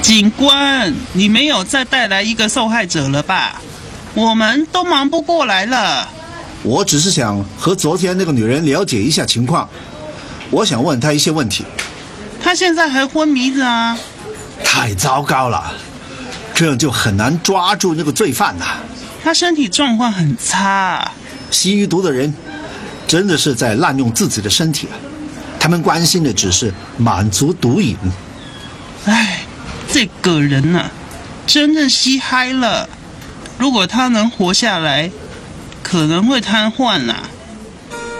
警官，你没有再带来一个受害者了吧？我们都忙不过来了。 我只是想和昨天那个女人了解一下情况，我想问她一些问题。 她现在还昏迷着啊。 太糟糕了，这样就很难抓住那个罪犯了。 她身体状况很差。 吸毒的人真的是在滥用自己的身体，他们关心的只是满足毒瘾。 唉，这个人啊，真正吸嗨了。如果他能活下来，可能会瘫痪啊。